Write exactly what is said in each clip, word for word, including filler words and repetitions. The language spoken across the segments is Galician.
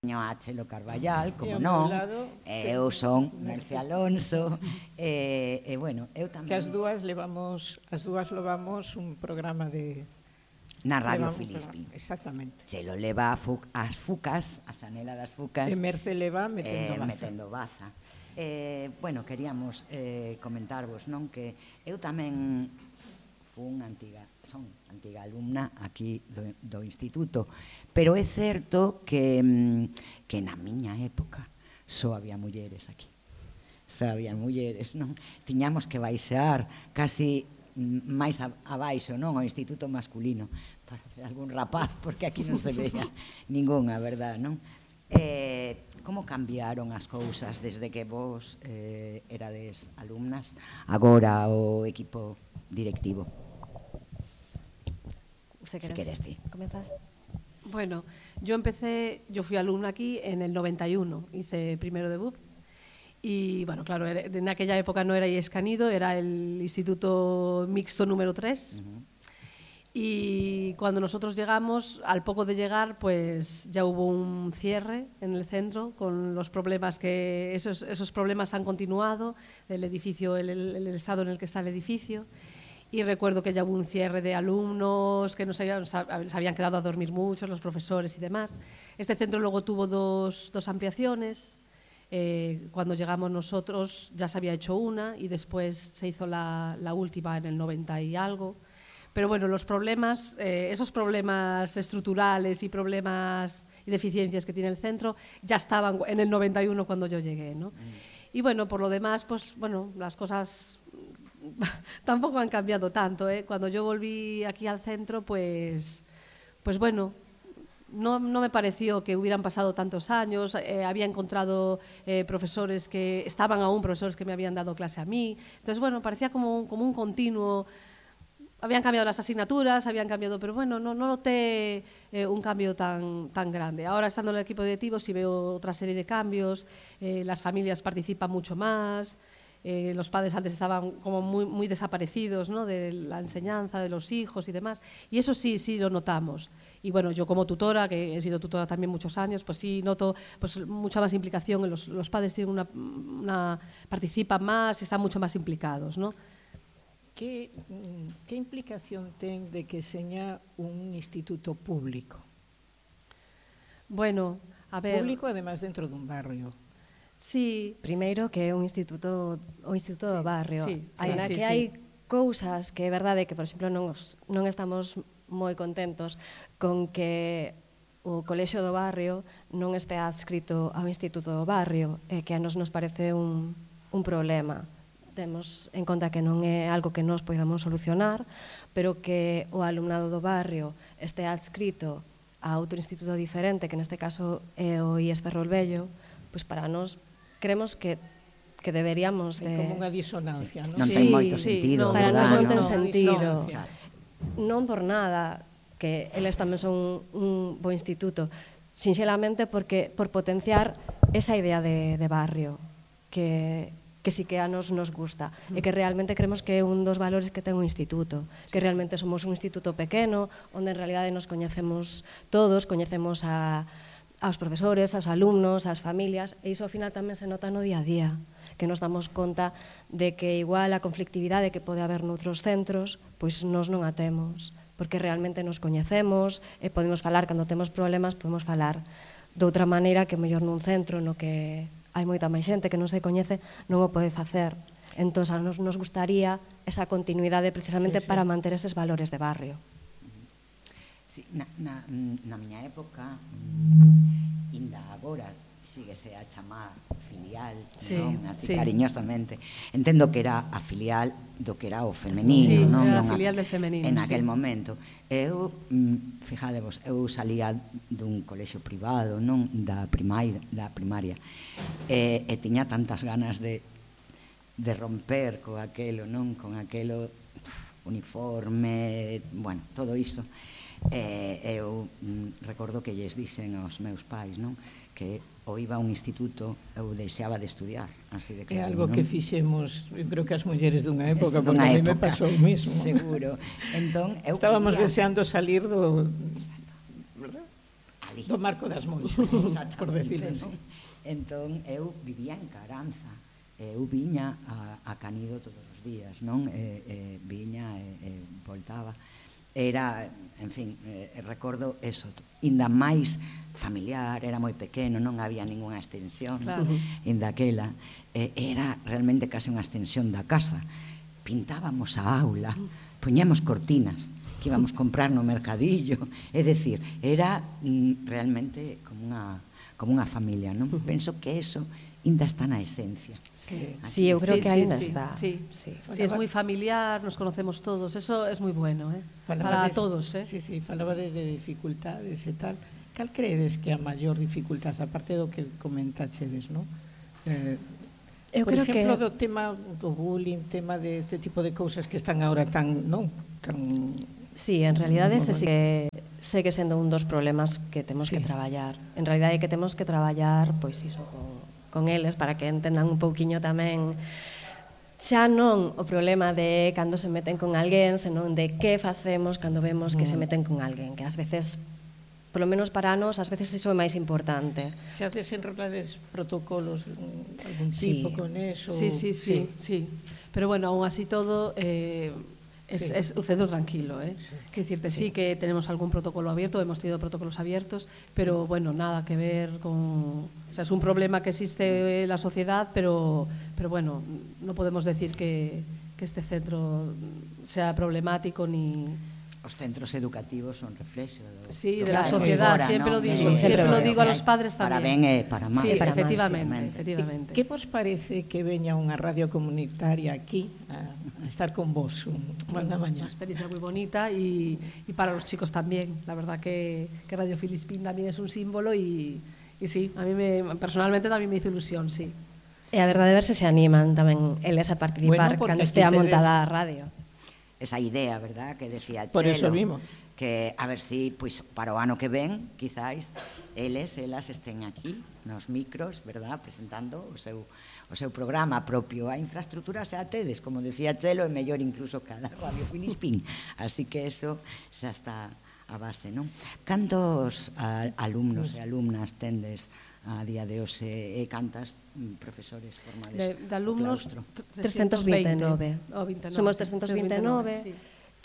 a Chelo Carballal, como non, e eu son Merce Alonso, e, e bueno, eu tamén... Que as dúas levamos, as dúas levamos un programa de... Na Radio Filispín. Exactamente. Chelo leva as fucas, a Sanela das fucas. E Merce leva eh, metendo baza. Metendo baza. Eh, bueno, queríamos eh, comentarvos, non, que eu tamén fun antiga, son antiga alumna aquí do, do instituto, pero é certo que, que na miña época só había mulleres aquí. Só había mulleres, non? Tiñamos que baixar casi máis abaixo, non? O instituto masculino, para ver algún rapaz, porque aquí non se veía ningunha, verdad, non? Eh, como cambiaron as cousas desde que vos eh, erades alumnas agora o equipo directivo? Si queres, si queres ti. ¿Comenzas? Bueno, yo empecé, yo fui alumna aquí en el noventa y uno, hice primero de B U P. Y bueno, claro, en aquella época no era I E S Canido, era el Instituto Mixto número tres. Uh-huh. Y cuando nosotros llegamos, al poco de llegar, pues ya hubo un cierre en el centro con los problemas que, esos, esos problemas han continuado, el edificio, el, el, el estado en el que está el edificio. Y recuerdo que ya hubo un cierre de alumnos que no se habían, se habían quedado a dormir muchos, los profesores y demás. Este centro luego tuvo dos, dos ampliaciones. Eh, cuando llegamos nosotros ya se había hecho una y después se hizo la, la última en el noventa y algo. Pero bueno, los problemas, eh, esos problemas estructurales y problemas y deficiencias que tiene el centro ya estaban en el noventa y uno cuando yo llegué, ¿no? Mm. Y bueno, por lo demás, pues bueno, las cosas tampoco han cambiado tanto, ¿eh? Cuando yo volví aquí al centro, pues, pues bueno, no, no me pareció que hubieran pasado tantos años, eh, había encontrado eh, profesores que estaban aún, profesores que me habían dado clase a mí, entonces bueno, parecía como, como un continuo, habían cambiado las asignaturas, habían cambiado, pero bueno, no, no noté eh, un cambio tan, tan grande. Ahora estando en el equipo directivo sí veo otra serie de cambios, eh, las familias participan mucho más. Eh, los padres antes estaban como muy, muy desaparecidos, ¿no? De la enseñanza, de los hijos y demás, y eso sí, sí lo notamos. Y bueno, yo como tutora, que he sido tutora también muchos años, pues sí noto pues, mucha más implicación, los, los padres tienen una, una, participan más y están mucho más implicados, ¿no? Que, que implicación ten de que seña un instituto público? Bueno, a ver... Público, además, dentro dun barrio. Sí. Primeiro que é un instituto, o instituto sí, do barrio. Sí, Ainda sí, que sí, hai sí. cousas que é verdade que, por exemplo, non, os, non estamos moi contentos con que o colexio do barrio non este adscrito ao instituto do barrio, e que a nos nos parece un, un problema. Temos en conta que non é algo que nos podamos solucionar, pero que o alumnado do barrio este adscrito a outro instituto diferente, que neste caso é o I E S Ferrolvello, pois para nós creemos que que deberíamos de... É como unha disonancia, non? Non sí, ten moito sí, sentido. no, para nós non ten no, sentido. No, non por nada, que eles tamén son un bo instituto, sinxelamente porque por potenciar esa idea de, de barrio, que, que sí que a nos nos gusta, mm. e que realmente creemos que é un dos valores que ten o instituto, que realmente somos un instituto pequeno, onde en realidade nos coñecemos todos, coñecemos a... aos profesores, aos alumnos, ás familias, e iso ao final tamén se nota no día a día, que nos damos conta de que igual a conflictividade que pode haber noutros centros, pois nós non a temos, porque realmente nos coñecemos e podemos falar, cando temos problemas, podemos falar de outra maneira que mellor nun centro no que hai moita máis xente que non se coñece, non o pode facer. Entón, a nos, nos gustaría esa continuidade precisamente sí, sí. para manter eses valores de barrio. Sí, na, na, na miña época, inda agora, síguese a chamar filial, sí, non? Así sí. cariñosamente. Entendo que era a filial do que era o femenino, sí, non? era a filial del femenino, en aquel sí. momento. Eu, fijadevos, eu salía dun colexio privado, non? Da primaria, da primaria. E, e tiña tantas ganas de, de romper co aquelo, non? Con aquelo uf, uniforme, bueno, todo iso. Eh, eu mm, recordo que lles dixen aos meus pais, non, que ou iba a un instituto eu deixaba de estudiar, así de claro. É algo non? que fixemos, eu creo que as mulleres dunha época, Este, porque dunha a mí me época, pasou o mismo. Seguro. Entón, eu estábamos quería... deseando salir do... Exacto. ¿verdad? ali. Do Marco das Monxas, por decirlo así. Entón, eu vivía en Caranza. Eu viña a, a Canido todos os días, non? E, e, viña e, e voltaba. Era, en fin, eh, recordo eso, inda máis familiar, era moi pequeno, non había ninguna extensión, claro. Inda aquela. Eh, era realmente case unha extensión da casa. Pintábamos a aula, poñíamos cortinas que íbamos comprar no mercadillo, é dicir, era mm, realmente como unha como unha familia, non? Penso que eso ainda está na esencia. Sí, sí, eu creo sí, que sí, ainda sí, está. Sí, sí. sí, es moi familiar, nos conocemos todos, eso es moi bueno, eh? Para Falabades, todos, eh? Sí, sí, falaba desde dificultades e tal. Cal creedes que a maior dificultade, aparte do que comentachedes, non? Eh, Eu por creo exemplo, que do tema do bullying, tema de este tipo de cousas que están agora tan, non? Tan... sí, en realidade ese sí que segue sendo un dos problemas que temos Sí. que traballar. En realidade que temos que traballar pois iso con, con eles para que entendan un pouquiño tamén xa non o problema de cando se meten con alguén, senón de que facemos cando vemos que se meten con alguén, que ás veces, polo menos para nós, ás veces iso é máis importante. Se has desenrolades protocolos de algún Sí. tipo con eso? Sí, sí, sí, sí. Pero bueno, aún así todo, eh, es, Sí. es un centro tranquilo, ¿eh? Sí. Quiero decirte, sí. sí que tenemos algún protocolo abierto, hemos tenido protocolos abiertos, pero bueno, nada que ver con... O sea, es un problema que existe en la sociedad, pero, pero bueno, no podemos decir que, que este centro sea problemático ni... Os centros educativos son reflexo do, Sí, do de la que sociedad, fora, siempre non? lo digo, Sí, siempre, siempre lo lo digo a que los hai padres para también. ben e para mal. Sí, para mal, efectivamente, sí. efectivamente. Que vos parece que veña unha radio comunitaria aquí a, a estar con vos un, Bueno, unha mañá? una experiencia muy bonita y, y para los chicos también. La verdad que, que Radio Filispín también es un símbolo y, y sí, a mí me, personalmente también me hizo ilusión, sí. E a verdade ver se se animan tamén eles a participar Bueno, porque cando aquí estea tedes- montada a radio. Esa idea, verdad, que decía Chelo. Por eso vimos. Que a ver si, pois, para o ano que ven, quizáis, eles, elas estén aquí, nos micros, verdad, presentando o seu, o seu programa propio. A infraestructura xa tedes, como decía Chelo, é mellor incluso que a da Radio Filispín. Así que eso xa está a base, non? Cantos a, alumnos e alumnas tendes a día de hoxe e cantas mm, profesores formades De, de alumnos, no claustro? trescentos vinte e nove. O veintenove, Somos sí, trescentos vinte e nove. sí.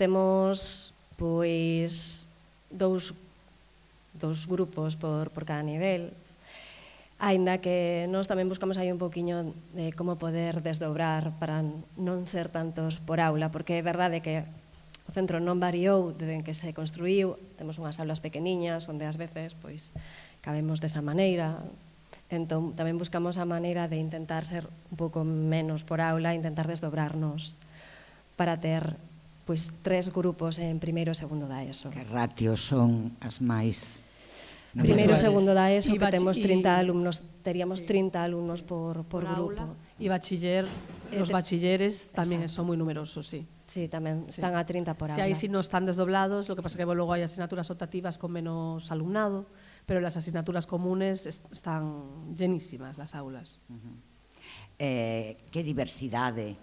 Temos pois dous dous grupos por, por cada nivel. Aínda que nós tamén buscamos aí un pouquiño de como poder desdobrar para non ser tantos por aula, porque é verdade que o centro non variou desde que se construíu, temos unhas aulas pequeniñas onde ás veces pois cabemos desa maneira. Entón tamén buscamos a maneira de intentar ser un pouco menos por aula, intentar desdobrarnos para ter pois tres grupos en primeiro e segundo da ESO. Que ratios son as máis... Primeiro e Habituales. segundo da ESO, Y que bachi- temos y- trinta alumnos, teríamos Sí. trinta alumnos por, por, Por grupo. aula. Y bachiller, Eh, los te- bachilleres también Exacto. son muy numerosos, sí. Sí, tamén Sí. están a trinta por Si aula. ahí sí no están desdoblados, lo que pasa es que luego hay asignaturas optativas con menos alumnado, pero las asignaturas comunes est- están llenísimas las aulas. Eh, que diversidade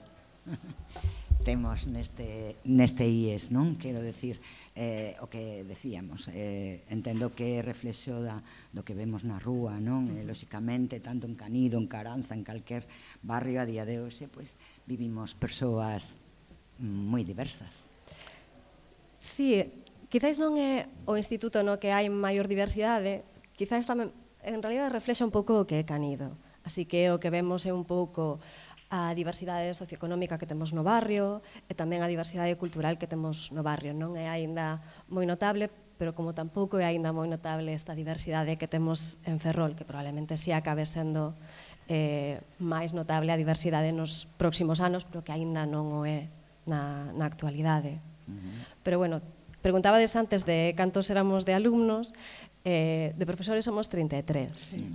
temos neste, neste I E S, non? Quero decir, eh, o que decíamos, eh, entendo que é reflexo da, do que vemos na rúa, non? Eh, lóxicamente, tanto en Canido, en Caranza, en calquer barrio a día de hoxe, pois, vivimos persoas moi diversas. Sí, quizáis non é o instituto no que hai maior diversidade, quizáis tamén, en realidad reflexa un pouco o que é Canido. Así que o que vemos é un pouco a diversidade socioeconómica que temos no barrio e tamén a diversidade cultural que temos no barrio. Non é aínda moi notable, pero como tampouco é aínda moi notable esta diversidade que temos en Ferrol, que probablemente si acabe sendo eh, máis notable a diversidade nos próximos anos, pero que aínda non o é na, na actualidade. Pero bueno, preguntabades antes de cantos éramos de alumnos, eh, de profesores somos trinta e tres. Sí.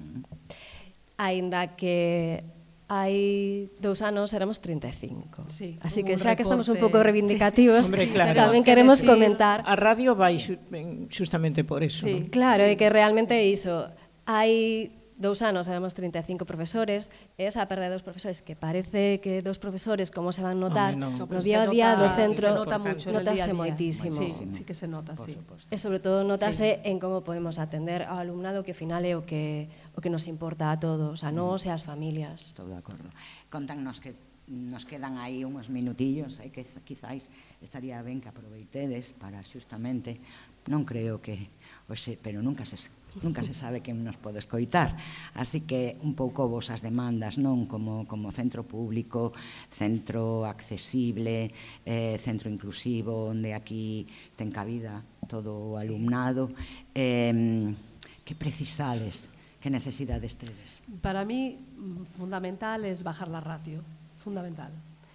Aínda que hai dous anos éramos trinta e cinco. Sí, Así hubo que un xa que estamos un recorte. pouco reivindicativos, Sí. Hombre, sí, claro. tamén Tenemos queremos que decir- comentar. A radio vai xu- ben, xustamente por eso, Sí. non? Claro, é que realmente é iso. Hai dous anos éramos trinta e cinco profesores, e esa perda de dos profesores, que parece que dos profesores como se van notar, Home, no. no día a día do centro, se nota mucho en el día a notase día. moitísimo. Sí, sí que se nota, sí. E sobre todo notase en como podemos atender ao alumnado, que ao final é o que, o que nos importa a todos, a nós e ás familias. Estou de acordo. Contannos que nos quedan aí uns minutillos, e que quizáis estaría ben que aproveitedes para xustamente, non creo que, oxe, pero nunca se nunca se sabe quen nos pode escoitar, así que un pouco vos as demandas, non, como, como centro público, centro accesible, eh, centro inclusivo, onde aquí ten cabida todo o alumnado, eh, que precisades, que necesidades tedes? Para mí, fundamental es bajar la ratio, fundamental.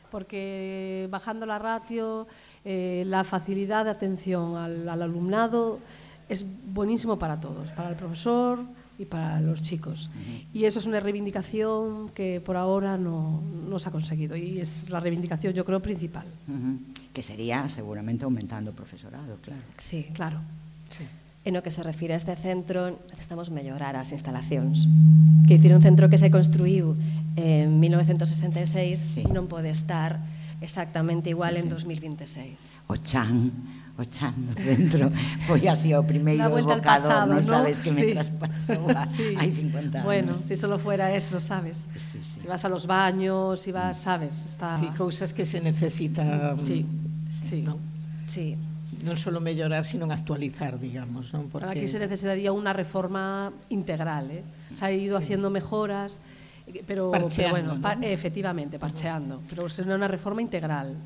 Porque bajando la ratio, eh, la facilidad de atención al, al alumnado es buenísimo para todos, para el profesor y para los chicos. Uh-huh. Y eso es una reivindicación que por ahora no, no se ha conseguido, y es la reivindicación, yo creo, principal. Uh-huh. Que sería seguramente aumentando o profesorado, claro. Sí, claro. Sí. En o que se refire a este centro, necesitamos mellorar as instalacións. Que dicir, un centro que se construíu en mil novecentos sesenta e seis sí. non pode estar exactamente igual sí, sí. en dos mil veintiséis. O chan, o chan dentro, foi así o primeiro evocador, pasado, non ¿no? sabes que me sí. traspasou a, sí. hai cincuenta anos. Bueno, si solo fuera eso, sabes. Sí, sí. Si vas a los baños, si vas, sabes, está... Sí, cousas que se necesitan. Sí, sí. ¿no? Sí. Non só mellorar, sino actualizar, digamos, non? Porque aquí se necesitaría una reforma integral, ¿eh? Se ha ido sí. haciendo mejoras, pero, pero bueno, ¿no? pa, efectivamente, parcheando, pero será una reforma integral.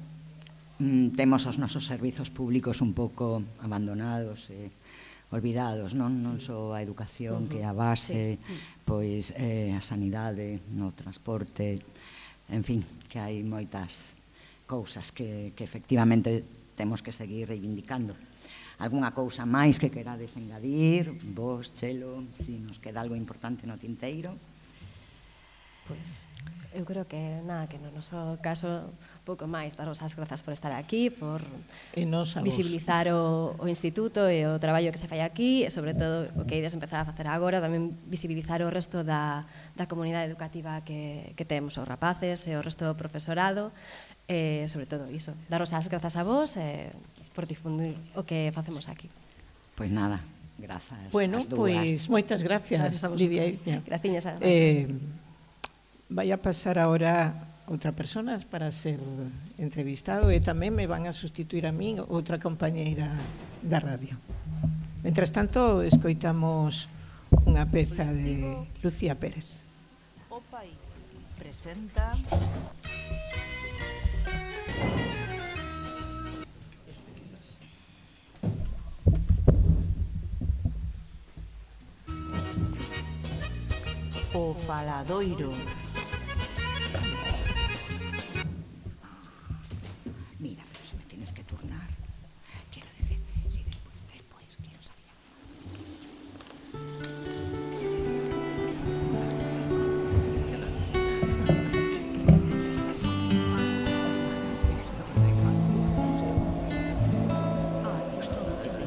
Mm, temos os nosos servizos públicos un pouco abandonados e olvidados, non? Non sí. só a educación, uh-huh. que é a base, sí. pois eh, a sanidade, no transporte, en fin, que hai moitas cousas que, que efectivamente temos que seguir reivindicando. Algúna cousa máis que querades engadir? Vos, Chelo, si nos queda algo importante no tinteiro? Pois, eu creo que nada, que no noso caso pouco máis, daros as grazas por estar aquí, por visibilizar o, o instituto e o traballo que se fai aquí, e sobre todo o que ides empezar a facer agora, tamén visibilizar o resto da, da comunidade educativa que, que temos, os rapaces e o resto do profesorado, e sobre todo iso, daros as grazas a vos e por difundir o que facemos aquí. Pois nada, grazas bueno, as dúas. Pois moitas gracias, gracias a Lidia. Graciñas a vos. Eh, vai a pasar ahora outra persona para ser entrevistado, e tamén me van a sustituir a min outra compañeira da radio. Mentras tanto, escoitamos unha peza de Lucía Pérez. O País presenta O Faladoiro.